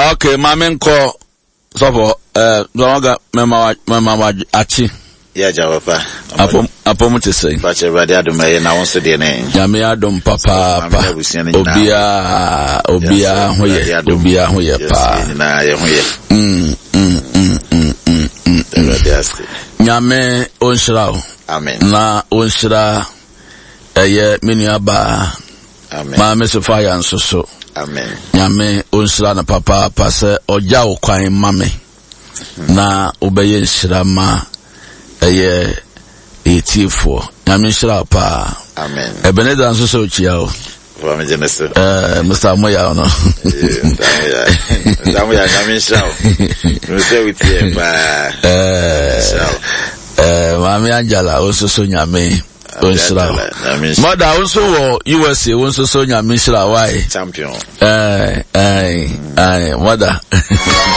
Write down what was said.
Okay, mamenko sofo zonga mema achi. Ya jawapa. Apo te say. But you ready to me na wonso de ne. Nyame adom papa. Obia hoye pa. Na ye hoye. Nyame onshira. Amen. Na onshira eye menuaba. Amen. Ma me so fire nsoso. Amen. Nyame onshira na papa pase oja okwan mame. Na obeye nshira ma eye etifo. Nyame nshira pa. Amen. Ebeneza nsoso chiao. Wa me jenese. Mr. Moya no. Moya nyame nshira. No say with you ba. Mami Angela onsoso nyame. Mother also wo USA onsoso nyame nshira why. Champion. Mother.